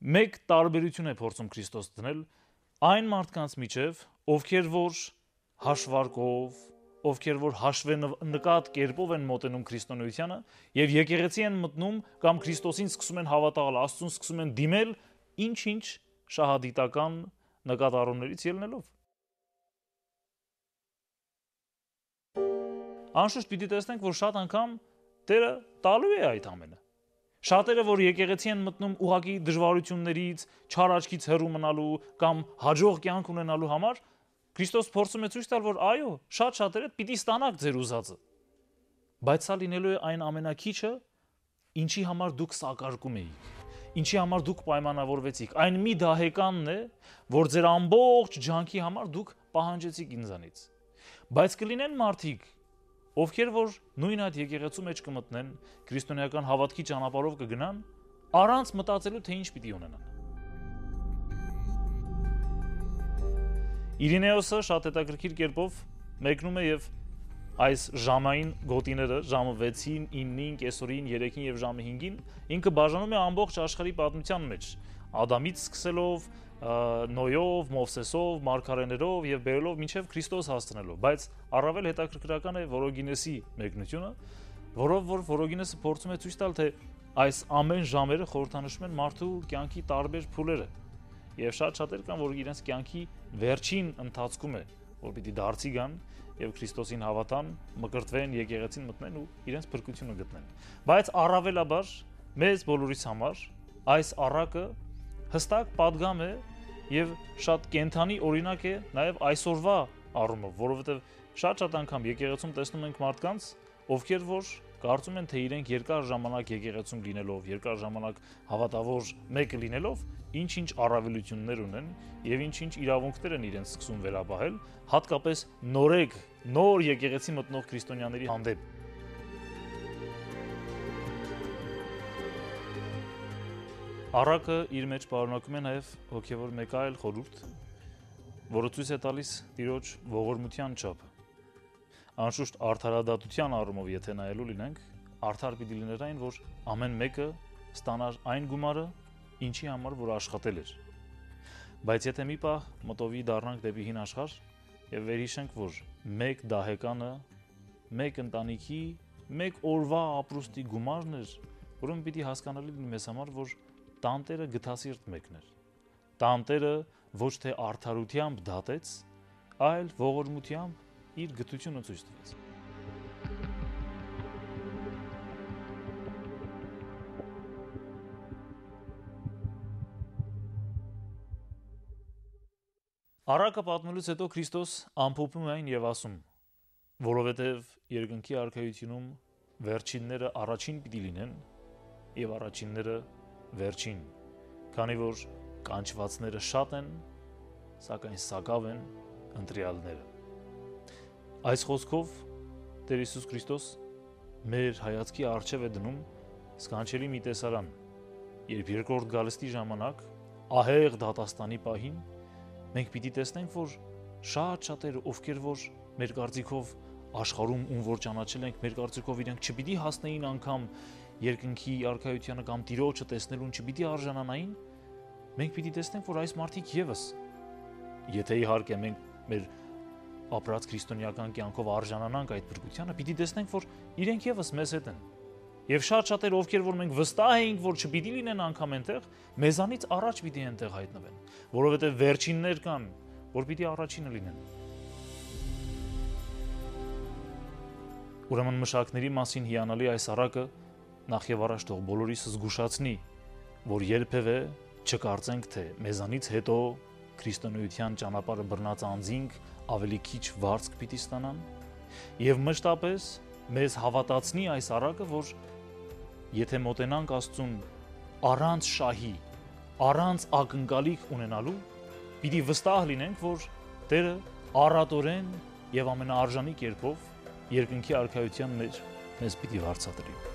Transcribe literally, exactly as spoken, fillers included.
մեկ տարբերություն է փորձում Քրիստոս դնել այն մարդկանց միջև, ովքեր որ հաշվարկով, ովքեր որ հաշվենկատ կերպով են մոտենում քրիստոնեությանը եւ եկեղեցի են մտնում կամ Քրիստոսին սկսում են հավատալ, Աստծուն սկսում են դիմել ինչ-ինչ շահադիտական նկատառումներից ելնելով։ Անշուշտ պիտի տեսնենք, որ շատ անգամ Տերը տալու է այդ ամենը։ Շատերը, որ եկեղեցի են մտնում ուղղակի դժվարություններից, չար աչքից հեռու մնալու կամ հաջող կյանք ունենալու համար, Քրիստոս փորձում է ցույց տալ, որ այո, շատ շատերը պիտի ստանաք ձեր ուզածը։ Բայց սա լինելու է այն ամենակիչը, ինչի համար դուք սակարկում էիք, ինչի համար դուք պայմանավորվեցիք։ Այն մի դահեկանն է, որ ձեր ամբողջ ջանքի համար դուք պահանջեցիք ինձանից։ Բայց կլինեն մարդիկ, ովքեր որ նույն այդ եկեղեցու մեջ կմտնեն, քրիստոնեական հավատքի ճանապարհով կգնան, առանց մտածելու, թե ինչ պիտի ունենան։ Իրինեոսը շատ հետաքրքիր կերպով մեկնում է եւ այս ժամային գոտիները, ժամը վեցին, իննին, կեսօրին, երեքին եւ ժամը հինգին, ինքը բաժանում է ամբողջ աշխարհի պատմության մեջ, Ադամից սկսելով, Նոյով, Մովսեսով, մարգարեներով եւ բերելով մինչեւ Քրիստոս հասցնելով, բայց առավել հետաքրքրական է Որոգինեսի մեկնությունը, որով որ Որոգինեսը փորձում է ցույց տալ, թե այս ամեն ժամերը խորհրդանշում են մարդու կյանքի տարբեր փուլերը եւ շատ շատեր կան, որ իրենց կյանքի վերջին ընթացքում է, որ պիտի դարձի գան եւ Քրիստոսին հավատան, մկրտվեն, եկեղեցին մտնեն ու իրենց փրկությունը գտնեն։ Բայց առավելաբար մեզ բոլորիս համար այս առակը հստակ պատգամ է եւ շատ կենթանի օրինակ է նաեւ այսօրվա առումով, որովհետեւ շատ-շատ անգամ եկեղեցում տեսնում ենք մարդկանց, ովքեր որ կարծում են, թե իրենք երկար ժամանակ եկեղեցում լինելով, երկար ժամանակ հավատավոր մեկը լինելով, ինչ-ինչ առավելություններ ունեն եւ ինչ-ինչ իրավունքներ են իրենց սկսում վերապահել, հատկապես նորեկ, նոր եկեղեցի մտնող քրիստոնյաների հանդեպ։ Առակը իր մեջ պարունակում է նաև հոգևոր մեկ այլ խորհուրդ, որը ցույց է տալիս Տիրոջ ողորմության չափը։ Անշուշտ արդարադատության առումով եթե նայելու լինենք, արդար պիտի լիներ այն, որ ամեն մեկը ստանար այն գումարը, ինչի համար որ աշխատել էր։ Բայց եթե մի պահ մտովի դառնանք դեպի հին աշխարհ եւ վերհիշենք, որ մեկ դահեկանը, մեկ ընտանիքի, մեկ օրվա ապրուստի գումարն էր, որում պիտի հասկանալի լինի մեզ համար, որ տանտերը գթասիրտ մեկն էր։ Տանտերը ոչ թե արդարությամբ դատեց, այլ ողորմությամբ իր գթությունը ցույց տվեց։ Առակը պատմելուց հետո Քրիստոս ամփոփում է այն եւ ասում, որովհետեւ երկնքի արքայությունում վերջինները առաջին պիտի լինեն եւ առաջինները վերջին, քանի որ կանչվածները շատ են, սակայն սակավ են ընտրյալները։ Այս խոսքով Տեր Հիսուս Քրիստոս մեր հայացքի առջև է դնում սքանչելի մի տեսարան, երբ երկրորդ գալստի ժամանակ ահեղ դատաստանի պահին մենք պիտի տեսնենք, որ շատ շատերը, ովքեր որ մեր կարծիքով աշխարհում ում որ ճանաչել ենք, մեր կարծիքով իրենք չպիտի հասնեին անգամ երկնքի արքայությանը կամ Տիրոջը տեսնելուն չպիտի արժանանային, մենք պիտի տեսնենք, որ այս մարդիկ եւս, եթե իհարկե մենք մեր ապրած քրիստոնեական կյանքով արժանանանք այդ փրկությանը, պիտի տեսնենք, որ իրենք եւս մեզ հետ են։ Եվ շատ շատեր, ովքեր որ մենք վստահ էինք, որ չպիտի լինեն անգամ այնտեղ, մեզանից առաջ պիտի այնտեղ հայտնվեն, որովհետեւ վերջիններ կան, որ պիտի առաջինը լինեն։ Ուրեմն մշակների մասին հիանալի այս առակը նախ եւ առաջ թող բոլորիս զգուշացնի, որ երբևէ չկարծենք, թե մեզանից հետո քրիստոնեության ճանապարհը բռնած անձինք ավելի քիչ վարձք պիտի ստանան, եւ մշտապես մեզ հավատացնի այս առակը, որ եթե մոտենանք Աստծուն առանց շահի, առանց ակնկալիք ունենալու, պիտի վստահ լինենք, որ Տերը առատորեն եւ ամենաարժանի կերպով երկնքի արքայության մեջ մեզ պիտի վարձատրի։